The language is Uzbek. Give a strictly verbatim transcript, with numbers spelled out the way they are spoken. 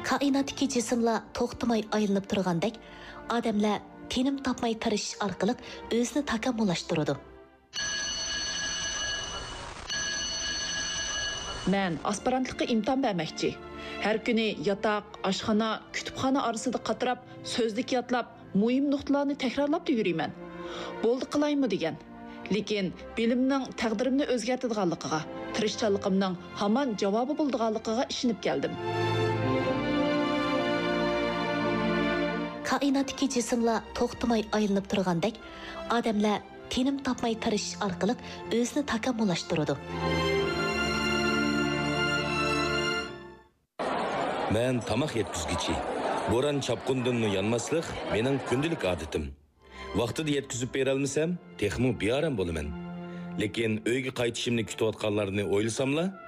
Kainatdagi jismlar to'xtamay aylanib turgandek, odamlar tinim topmay tirishish orqali o'zini takomillashtiradi. Men aspirantlikqa imtihon bermoqchi. Har kuni yotoq, oshxona, kutubxona orasida qatirab, so'zlik yotlab, muhim nuqtalarni takrorlab yuriyman. Bo'ldi qilaymi degan. Lekin bilimning taqdirimni o'zgartirganligiga, tirishchanligimning hamon javobi bo'lganligiga ishonib keldim. Kainatdagi jismlar to'xtamay aylanib turgandek, odamlar tinim topmay tirishish orqali o'zini takomillashtiradi. Men tamaq yetkizgichi. Bo'ron chapqundinni yanmaslik mening kundalik odatim. Vaqtida yetkizib bera olmasam, texmo biyaram bo'laman. Lekin uyga qaytishimni kutayotganlarni o'ylasamla,